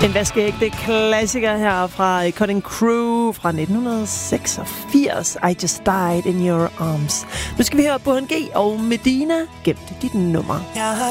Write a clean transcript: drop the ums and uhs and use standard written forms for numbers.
En vaskeægte klassiker her fra Cutting Crew fra 1986. I Just Died in Your Arms. Nu skal vi høre Burhan G og Medina. Gem dit nummer.